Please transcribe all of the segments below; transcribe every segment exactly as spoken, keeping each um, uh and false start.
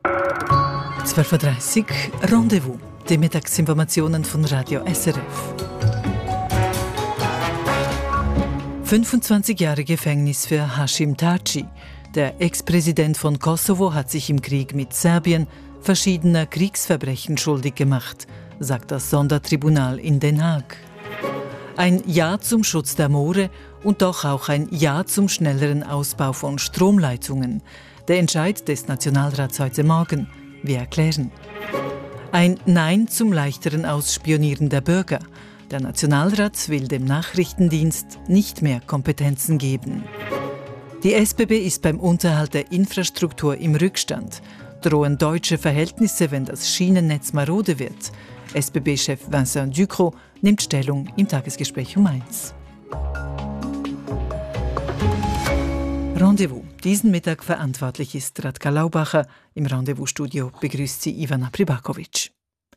zwölf Uhr dreißig Rendezvous, die Mittagsinformationen von Radio S R F. fünfundzwanzig Jahre Gefängnis für Hashim Thaçi. Der Ex-Präsident von Kosovo hat sich im Krieg mit Serbien verschiedener Kriegsverbrechen schuldig gemacht, sagt das Sondertribunal in Den Haag. Ein Ja zum Schutz der Moore und doch auch ein Ja zum schnelleren Ausbau von Stromleitungen. Der Entscheid des Nationalrats heute Morgen. Wir erklären. Ein Nein zum leichteren Ausspionieren der Bürger. Der Nationalrat will dem Nachrichtendienst nicht mehr Kompetenzen geben. Die S B B ist beim Unterhalt der Infrastruktur im Rückstand. Drohen deutsche Verhältnisse, wenn das Schienennetz marode wird? S B B-Chef Vincent Ducrot nimmt Stellung im Tagesgespräch um eins. Rendezvous. Diesen Mittag verantwortlich ist Radka Laubacher. Im Rendezvous-Studio begrüßt sie Ivana Pribakovic.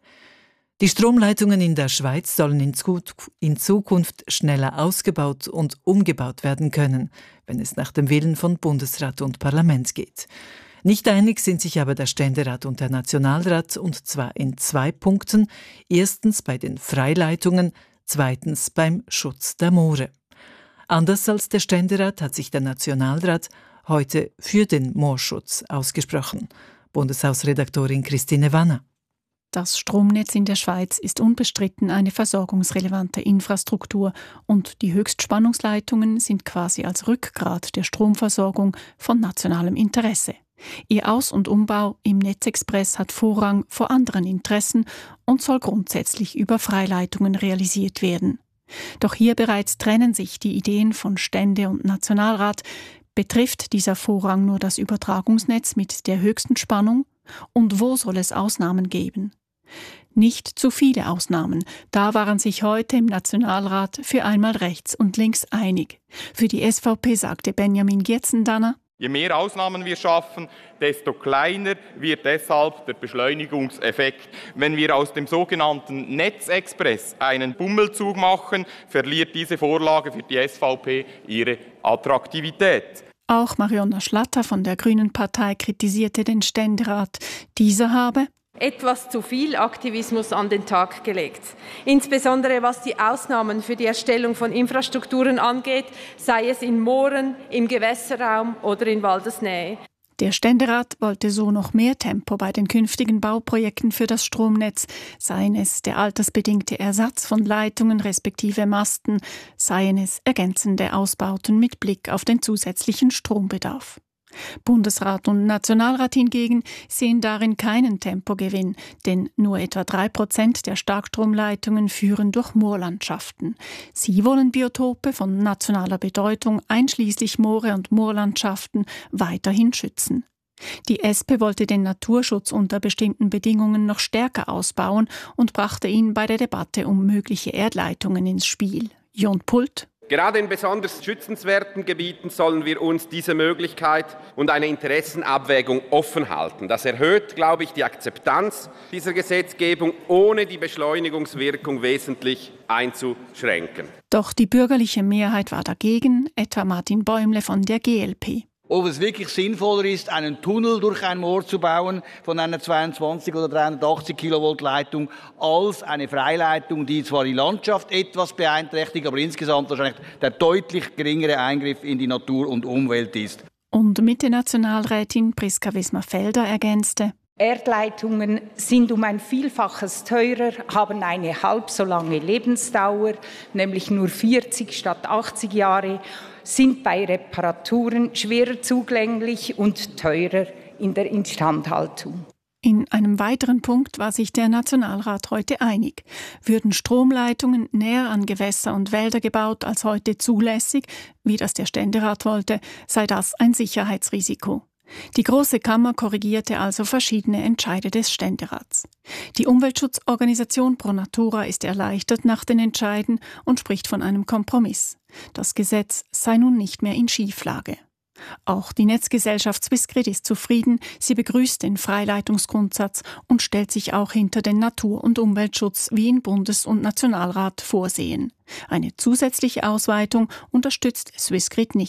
Die Stromleitungen in der Schweiz sollen in Zukunft schneller ausgebaut und umgebaut werden können, wenn es nach dem Willen von Bundesrat und Parlament geht. Nicht einig sind sich aber der Ständerat und der Nationalrat, und zwar in zwei Punkten. Erstens bei den Freileitungen, zweitens beim Schutz der Moore. Anders als der Ständerat hat sich der Nationalrat heute für den Moorschutz ausgesprochen. Bundeshausredaktorin Christine Wanner. Das Stromnetz in der Schweiz ist unbestritten eine versorgungsrelevante Infrastruktur und die Höchstspannungsleitungen sind quasi als Rückgrat der Stromversorgung von nationalem Interesse. Ihr Aus- und Umbau im Netzexpress hat Vorrang vor anderen Interessen und soll grundsätzlich über Freileitungen realisiert werden. Doch hier bereits trennen sich die Ideen von Stände und Nationalrat. Betrifft dieser Vorrang nur das Übertragungsnetz mit der höchsten Spannung? Und wo soll es Ausnahmen geben? Nicht zu viele Ausnahmen. Da waren sich heute im Nationalrat für einmal rechts und links einig. Für die S V P sagte Benjamin Gietzendanner: Je mehr Ausnahmen wir schaffen, desto kleiner wird deshalb der Beschleunigungseffekt. Wenn wir aus dem sogenannten Netzexpress einen Bummelzug machen, verliert diese Vorlage für die S V P ihre Attraktivität. Auch Marionna Schlatter von der Grünen Partei kritisierte den Ständerat. Dieser habe etwas zu viel Aktivismus an den Tag gelegt. Insbesondere was die Ausnahmen für die Erstellung von Infrastrukturen angeht, sei es in Mooren, im Gewässerraum oder in Waldesnähe. Der Ständerat wollte so noch mehr Tempo bei den künftigen Bauprojekten für das Stromnetz, seien es der altersbedingte Ersatz von Leitungen respektive Masten, seien es ergänzende Ausbauten mit Blick auf den zusätzlichen Strombedarf. Bundesrat und Nationalrat hingegen sehen darin keinen Tempogewinn, denn nur etwa drei Prozent der Starkstromleitungen führen durch Moorlandschaften. Sie wollen Biotope von nationaler Bedeutung, einschließlich Moore und Moorlandschaften, weiterhin schützen. Die S P wollte den Naturschutz unter bestimmten Bedingungen noch stärker ausbauen und brachte ihn bei der Debatte um mögliche Erdleitungen ins Spiel. Jon Pult. Gerade in besonders schützenswerten Gebieten sollen wir uns diese Möglichkeit und eine Interessenabwägung offen halten. Das erhöht, glaube ich, die Akzeptanz dieser Gesetzgebung, ohne die Beschleunigungswirkung wesentlich einzuschränken. Doch die bürgerliche Mehrheit war dagegen, etwa Martin Bäumle von der G L P. Ob es wirklich sinnvoller ist, einen Tunnel durch ein Moor zu bauen von einer zweiundzwanzig oder dreihundertachtzig Kilovolt Leitung, als eine Freileitung, die zwar die Landschaft etwas beeinträchtigt, aber insgesamt wahrscheinlich der deutlich geringere Eingriff in die Natur und Umwelt ist. Und Mitte-Nationalrätin Priska Wismar-Felder ergänzte: Erdleitungen sind um ein Vielfaches teurer, haben eine halb so lange Lebensdauer, nämlich nur vierzig statt achtzig Jahre, sind bei Reparaturen schwerer zugänglich und teurer in der Instandhaltung. In einem weiteren Punkt war sich der Nationalrat heute einig. Würden Stromleitungen näher an Gewässer und Wälder gebaut als heute zulässig, wie das der Ständerat wollte, sei das ein Sicherheitsrisiko. Die Große Kammer korrigierte also verschiedene Entscheide des Ständerats. Die Umweltschutzorganisation Pro Natura ist erleichtert nach den Entscheiden und spricht von einem Kompromiss. Das Gesetz sei nun nicht mehr in Schieflage. Auch die Netzgesellschaft Swissgrid ist zufrieden, sie begrüßt den Freileitungsgrundsatz und stellt sich auch hinter den Natur- und Umweltschutz, wie ihn Bundes- und Nationalrat vorsehen. Eine zusätzliche Ausweitung unterstützt Swissgrid nicht.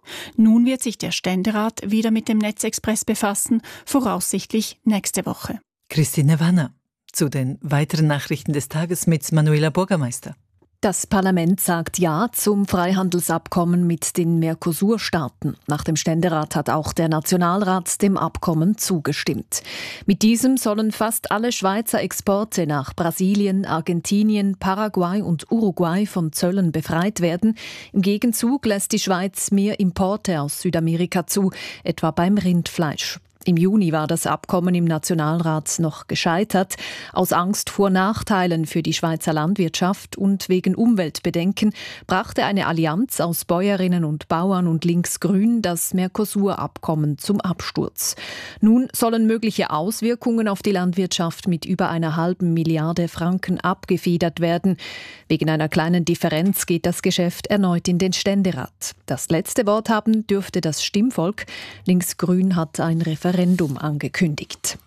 Nun wird sich der Ständerat wieder mit dem Netzexpress befassen, voraussichtlich nächste Woche. Christine Wanner zu den weiteren Nachrichten des Tages mit Manuela Bürgermeister. Das Parlament sagt Ja zum Freihandelsabkommen mit den Mercosur-Staaten. Nach dem Ständerat hat auch der Nationalrat dem Abkommen zugestimmt. Mit diesem sollen fast alle Schweizer Exporte nach Brasilien, Argentinien, Paraguay und Uruguay von Zöllen befreit werden. Im Gegenzug lässt die Schweiz mehr Importe aus Südamerika zu, etwa beim Rindfleisch. Im Juni war das Abkommen im Nationalrat noch gescheitert. Aus Angst vor Nachteilen für die Schweizer Landwirtschaft und wegen Umweltbedenken brachte eine Allianz aus Bäuerinnen und Bauern und Linksgrün das Mercosur-Abkommen zum Absturz. Nun sollen mögliche Auswirkungen auf die Landwirtschaft mit über einer halben Milliarde Franken abgefedert werden. Wegen einer kleinen Differenz geht das Geschäft erneut in den Ständerat. Das letzte Wort haben dürfte das Stimmvolk. Linksgrün hat ein Referendum angekündigt.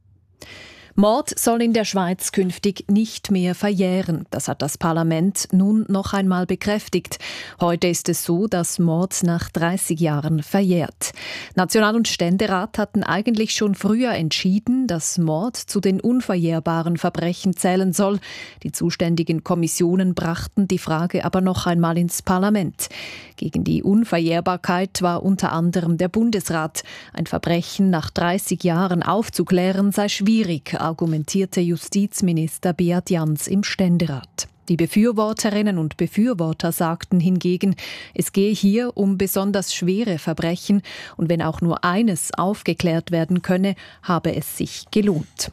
Mord soll in der Schweiz künftig nicht mehr verjähren. Das hat das Parlament nun noch einmal bekräftigt. Heute ist es so, dass Mord nach dreißig Jahren verjährt. National- und Ständerat hatten eigentlich schon früher entschieden, dass Mord zu den unverjährbaren Verbrechen zählen soll. Die zuständigen Kommissionen brachten die Frage aber noch einmal ins Parlament. Gegen die Unverjährbarkeit war unter anderem der Bundesrat. Ein Verbrechen nach dreißig Jahren aufzuklären sei schwierig, argumentierte Justizminister Beat Jans im Ständerat. Die Befürworterinnen und Befürworter sagten hingegen, es gehe hier um besonders schwere Verbrechen und wenn auch nur eines aufgeklärt werden könne, habe es sich gelohnt.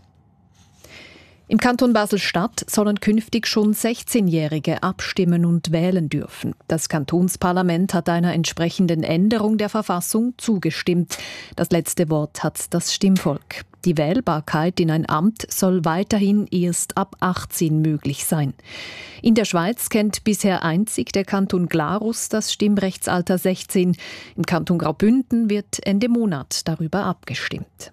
Im Kanton Basel-Stadt sollen künftig schon sechzehnjährige abstimmen und wählen dürfen. Das Kantonsparlament hat einer entsprechenden Änderung der Verfassung zugestimmt. Das letzte Wort hat das Stimmvolk. Die Wählbarkeit in ein Amt soll weiterhin erst ab achtzehn möglich sein. In der Schweiz kennt bisher einzig der Kanton Glarus das Stimmrechtsalter sechzehn. Im Kanton Graubünden wird Ende Monat darüber abgestimmt.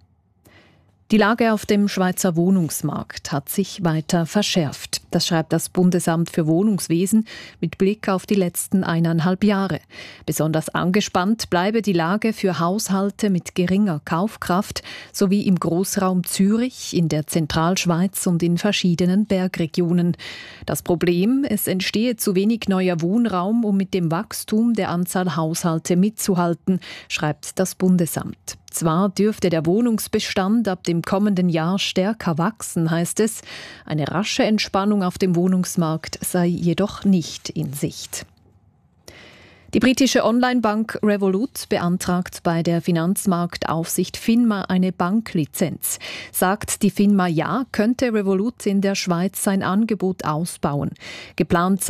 Die Lage auf dem Schweizer Wohnungsmarkt hat sich weiter verschärft. Das schreibt das Bundesamt für Wohnungswesen mit Blick auf die letzten eineinhalb Jahre. Besonders angespannt bleibe die Lage für Haushalte mit geringer Kaufkraft sowie im Großraum Zürich, in der Zentralschweiz und in verschiedenen Bergregionen. Das Problem, es entstehe zu wenig neuer Wohnraum, um mit dem Wachstum der Anzahl Haushalte mitzuhalten, schreibt das Bundesamt. Zwar dürfte der Wohnungsbestand ab dem kommenden Jahr stärker wachsen, heißt es. Eine rasche Entspannung auf dem Wohnungsmarkt sei jedoch nicht in Sicht. Die britische Online-Bank Revolut beantragt bei der Finanzmarktaufsicht FINMA eine Banklizenz. Sagt die FINMA ja, könnte Revolut in der Schweiz sein Angebot ausbauen. Geplant